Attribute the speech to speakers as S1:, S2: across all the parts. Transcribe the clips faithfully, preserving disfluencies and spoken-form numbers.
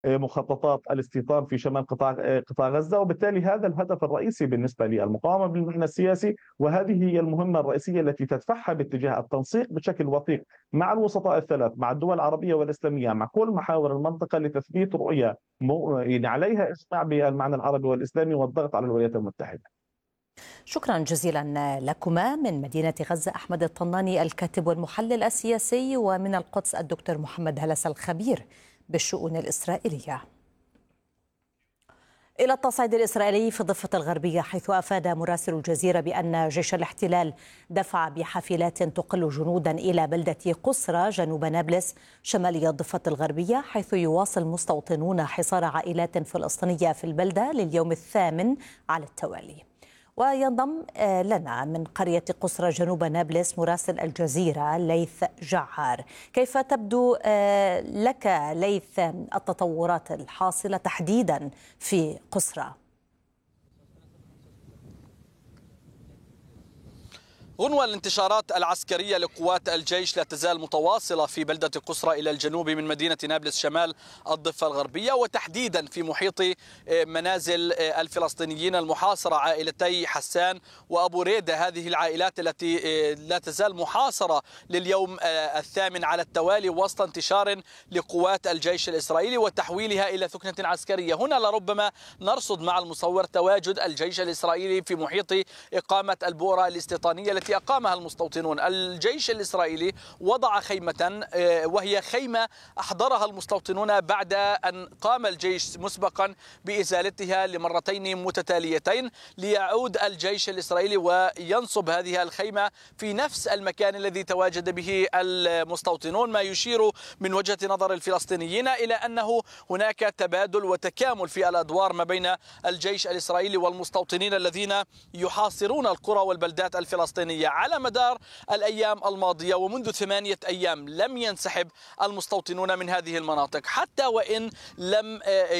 S1: مخططات الاستيطان في شمال قطاع قطاع غزة، وبالتالي هذا الهدف الرئيسي بالنسبة للمقاومة بالمعنى السياسي، وهذه هي المهمة الرئيسية التي تدفعها باتجاه التنسيق بشكل وثيق مع الوسطاء الثلاث، مع الدول العربية والإسلامية، مع كل محاور المنطقة لتثبيت رؤية يعني عليها إجماع بالمعنى العربي والإسلامي والضغط على الولايات المتحدة.
S2: شكرا جزيلا لكما. من مدينة غزة أحمد الطناني الكاتب والمحلل السياسي، ومن القدس الدكتور محمد هلس الخبير بالشؤون الإسرائيلية. إلى التصعيد الإسرائيلي في الضفة الغربية، حيث أفاد مراسل الجزيرة بأن جيش الاحتلال دفع بحافلات تقل جنودا إلى بلدة قسرى جنوب نابلس شمالي الضفة الغربية، حيث يواصل مستوطنون حصار عائلات فلسطينية في البلدة لليوم الثامن على التوالي. وينضم لنا من قرية قسرى جنوب نابلس مراسل الجزيرة ليث جعار. كيف تبدو لك ليث التطورات الحاصلة تحديدا في قسرى؟
S3: غنوة، الانتشارات العسكرية لقوات الجيش لا تزال متواصلة في بلدة قسرى إلى الجنوب من مدينة نابلس شمال الضفة الغربية، وتحديدا في محيط منازل الفلسطينيين المحاصرة، عائلتي حسان وأبو ريدة. هذه العائلات التي لا تزال محاصرة لليوم الثامن على التوالي وسط انتشار لقوات الجيش الإسرائيلي وتحويلها إلى ثكنة عسكرية. هنا لربما نرصد مع المصور تواجد الجيش الإسرائيلي في محيط إقامة البؤرة الاستيطانية التي أقامها المستوطنون. الجيش الإسرائيلي وضع خيمة، وهي خيمة أحضرها المستوطنون بعد أن قام الجيش مسبقا بإزالتها لمرتين متتاليتين، ليعود الجيش الإسرائيلي وينصب هذه الخيمة في نفس المكان الذي تواجد به المستوطنون، ما يشير من وجهة نظر الفلسطينيين إلى أنه هناك تبادل وتكامل في الأدوار ما بين الجيش الإسرائيلي والمستوطنين الذين يحاصرون القرى والبلدات الفلسطينية. على مدار الأيام الماضية ومنذ ثمانية أيام لم ينسحب المستوطنون من هذه المناطق، حتى وإن لم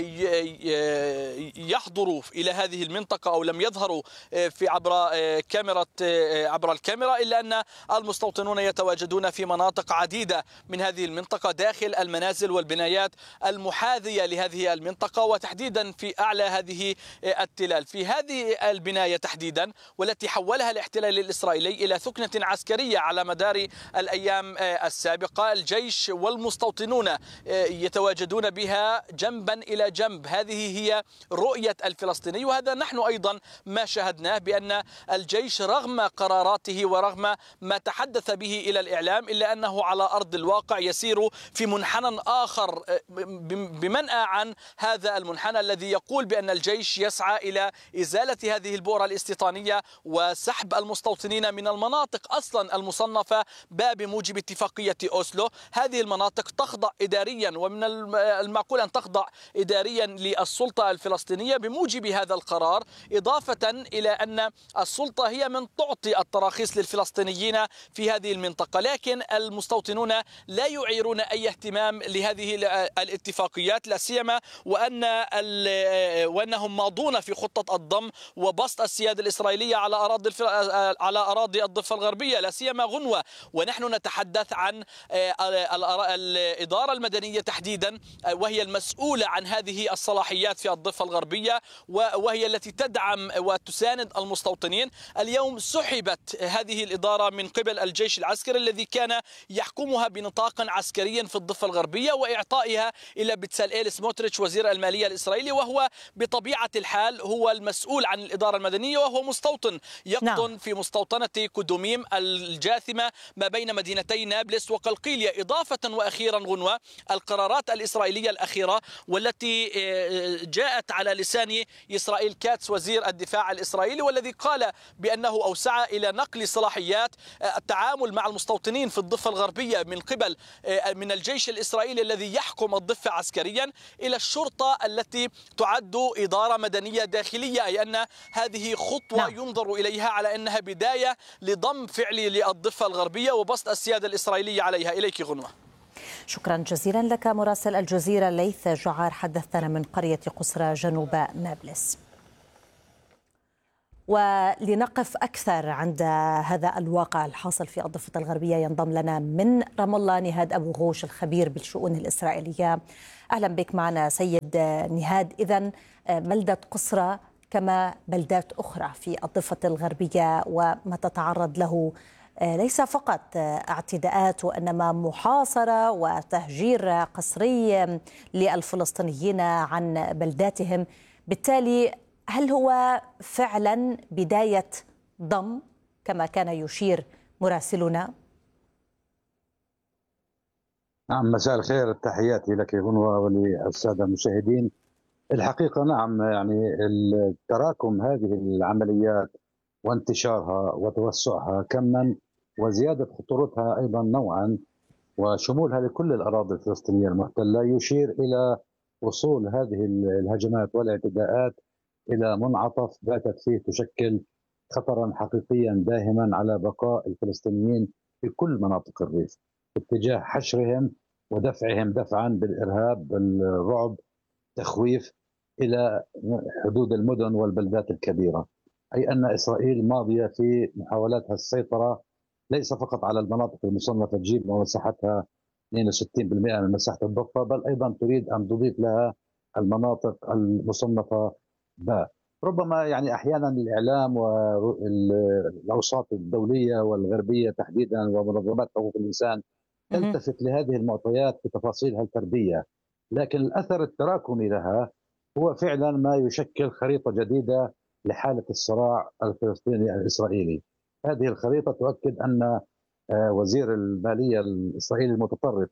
S3: يحضروا إلى هذه المنطقة أو لم يظهروا في عبر كاميرا عبر الكاميرا، إلا أن المستوطنون يتواجدون في مناطق عديدة من هذه المنطقة داخل المنازل والبنايات المحاذية لهذه المنطقة، وتحديدا في أعلى هذه التلال. في هذه البناية تحديدا والتي حولها الاحتلال الإسرائيلي إلى ثكنة عسكرية على مدار الأيام السابقة، الجيش والمستوطنون يتواجدون بها جنبا إلى جنب. هذه هي رؤية الفلسطيني، وهذا نحن أيضا ما شاهدناه، بأن الجيش رغم قراراته ورغم ما تحدث به إلى الإعلام إلا أنه على أرض الواقع يسير في منحنى آخر بمنأى عن هذا المنحنى الذي يقول بأن الجيش يسعى إلى إزالة هذه البؤرة الاستيطانية وسحب المستوطنين من المناطق أصلا المصنفة بموجب اتفاقية أوسلو. هذه المناطق تخضع إداريا، ومن المعقول أن تخضع إداريا للسلطة الفلسطينية بموجب هذا القرار، إضافة إلى أن السلطة هي من تعطي التراخيص للفلسطينيين في هذه المنطقة، لكن المستوطنون لا يعيرون أي اهتمام لهذه الاتفاقيات، لا سيما وأن وأنهم ماضون في خطة الضم وبسط السيادة الإسرائيلية على أراضي على أراضي الضفة الغربية، لا سيما غنوة. ونحن نتحدث عن الإدارة المدنية تحديدا، وهي المسؤولة عن هذه الصلاحيات في الضفة الغربية، وهي التي تدعم وتساند المستوطنين. اليوم سحبت هذه الإدارة من قبل الجيش العسكري الذي كان يحكمها بنطاق عسكري في الضفة الغربية، وإعطائها إلى بتساليل سموتريتش وزير المالية الإسرائيلي، وهو بطبيعة الحال هو المسؤول عن الإدارة المدنية، وهو مستوطن يقطن نعم. في مستوطنة كدوميم الجاثمة ما بين مدينتي نابلس وقلقيلية. إضافة وأخيرا غنوة، القرارات الإسرائيلية الأخيرة والتي جاءت على لسان إسرائيل كاتس وزير الدفاع الإسرائيلي، والذي قال بأنه أوسع إلى نقل صلاحيات التعامل مع المستوطنين في الضفة الغربية من قبل من الجيش الإسرائيلي الذي يحكم الضفة عسكريا إلى الشرطة التي تعد إدارة مدنية داخلية، أي أن هذه خطوة نعم. ينظر إليها على أنها بداية لضم فعلي للضفة الغربية وبسط السيادة الإسرائيلية عليها. إليك غنوة.
S2: شكرا جزيلا لك مراسل الجزيرة ليث جعار، حدثنا من قرية قسرى جنوب نابلس. ولنقف أكثر عند هذا الواقع الحاصل في الضفة الغربية ينضم لنا من رام الله نهاد أبو غوش الخبير بالشؤون الإسرائيلية. أهلا بك معنا سيد نهاد. إذن بلدة قصرى كما بلدات أخرى في الضفة الغربية وما تتعرض له ليس فقط اعتداءات وإنما محاصرة وتهجير قسري للفلسطينيين عن بلداتهم. بالتالي هل هو فعلا بداية ضم كما كان يشير مراسلنا؟
S4: نعم، مساء الخير، تحياتي لك هنا وللسادة المشاهدين. الحقيقة نعم، يعني تراكم هذه العمليات وانتشارها وتوسعها كما وزيادة خطورتها أيضا نوعا وشمولها لكل الأراضي الفلسطينية المحتلة يشير إلى وصول هذه الهجمات والاعتداءات إلى منعطف باتت فيه تشكل خطرا حقيقيا داهما على بقاء الفلسطينيين في كل مناطق الريف اتجاه حشرهم ودفعهم دفعا بالإرهاب، بالرعب، تخويف إلى حدود المدن والبلدات الكبيرة. أي أن إسرائيل ماضية في محاولاتها السيطرة ليس فقط على المناطق المصنفة جيم ومساحتها اثنين وستين بالمئة من مساحة الضفة، بل أيضا تريد أن تضيف لها المناطق المصنفة باء. ربما يعني أحيانا الإعلام والأوساط الدولية والغربية تحديدا ومنظمات حقوق الإنسان تلتفت لهذه المعطيات بتفاصيلها الفردية، لكن الأثر التراكمي لها هو فعلا ما يشكل خريطة جديدة لحالة الصراع الفلسطيني الإسرائيلي. هذه الخريطة تؤكد أن وزير المالية الإسرائيلي المتطرف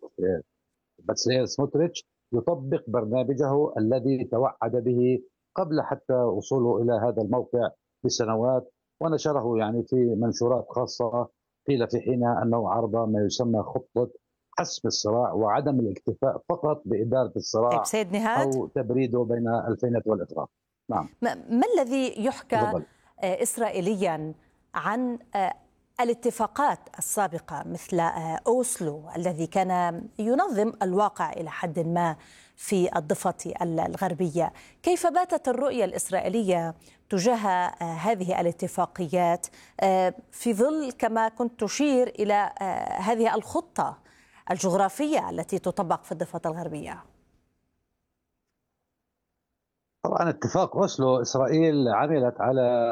S4: بتسليل سموتريتش يطبق برنامجه الذي توعد به قبل حتى وصوله إلى هذا الموقع بسنوات، ونشره يعني في منشورات خاصة قيل في حينها أنه عرض ما يسمى خطة حسم الصراع وعدم الاكتفاء فقط بإدارة الصراع
S2: طيب سيد نهاد،
S4: أو تبريده بين الفينة والإطراف. نعم.
S2: ما الذي يحكى بضل. إسرائيليا عن الاتفاقات السابقة مثل أوسلو الذي كان ينظم الواقع إلى حد ما في الضفة الغربية؟ كيف باتت الرؤية الإسرائيلية تجاه هذه الاتفاقيات في ظل كما كنت تشير إلى هذه الخطة الجغرافية التي تطبق في الضفة الغربية؟
S4: طبعا اتفاق أوسلو إسرائيل عملت على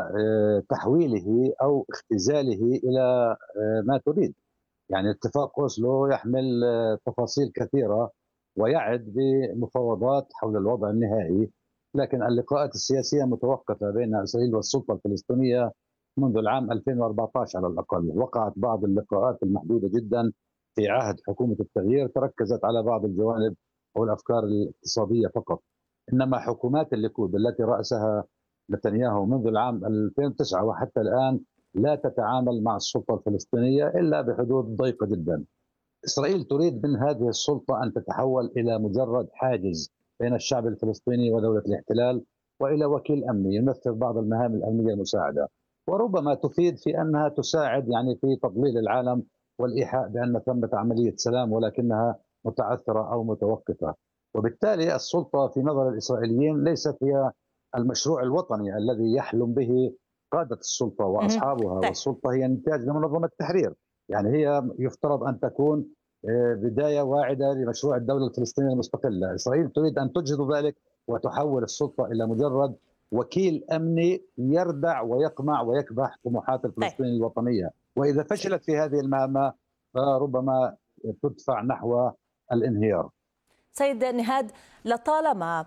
S4: تحويله أو اختزاله إلى ما تريد. يعني اتفاق أوسلو يحمل تفاصيل كثيرة ويعد بمفاوضات حول الوضع النهائي، لكن اللقاءات السياسية متوقفة بين إسرائيل والسلطة الفلسطينية منذ العام ألفين وأربعة عشر على الأقل. وقعت بعض اللقاءات المحدودة جدا في عهد حكومة التغيير تركزت على بعض الجوانب أو الأفكار الاقتصادية فقط، إنما حكومات الليكود التي رأسها نتنياهو منذ العام ألفين وتسعة وحتى الآن لا تتعامل مع السلطة الفلسطينية إلا بحدود ضيقة جدا. إسرائيل تريد من هذه السلطة أن تتحول إلى مجرد حاجز بين الشعب الفلسطيني ودولة الاحتلال وإلى وكيل أمني ينفذ بعض المهام الأمنية المساعدة، وربما تفيد في أنها تساعد يعني في تضليل العالم والإيحاء بأن ثمة عملية سلام ولكنها متعثرة أو متوقفة. وبالتالي السلطة في نظر الإسرائيليين ليست هي المشروع الوطني الذي يحلم به قادة السلطة وأصحابها، والسلطة هي نتاج لمنظمة التحرير. يعني هي يفترض أن تكون بداية واعدة لمشروع الدولة الفلسطينية المستقلة. إسرائيل تريد أن تجهض ذلك وتحول السلطة إلى مجرد وكيل أمني يردع ويقمع ويكبح طموحات الفلسطينيين الوطنية، وإذا فشلت في هذه المهمة فربما تدفع نحو الانهيار.
S2: سيد نهاد، لطالما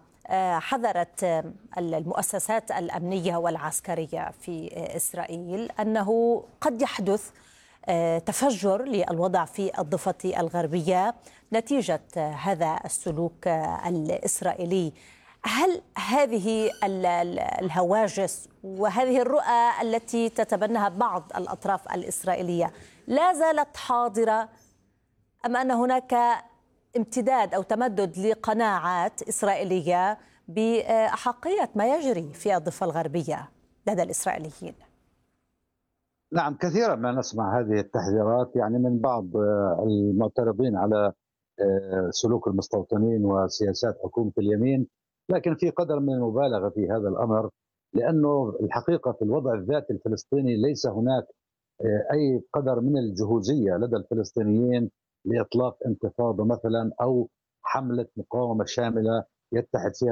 S2: حذرت المؤسسات الأمنية والعسكرية في إسرائيل أنه قد يحدث تفجر للوضع في الضفة الغربية نتيجة هذا السلوك الإسرائيلي. هل هذه الهواجس وهذه الرؤى التي تتبناها بعض الأطراف الإسرائيلية لا زالت حاضرة، أم أن هناك امتداد أو تمدد لقناعات إسرائيلية بأحقية ما يجري في الضفة الغربية لدى الإسرائيليين؟
S4: نعم، كثيرا ما نسمع هذه التحذيرات يعني من بعض المعترضين على سلوك المستوطنين وسياسات حكومة اليمين، لكن في قدر من المبالغة في هذا الأمر. لأنه الحقيقة في الوضع الذاتي الفلسطيني ليس هناك أي قدر من الجهوزية لدى الفلسطينيين لإطلاق انتفاضة مثلا أو حملة مقاومة شاملة يتحد فيها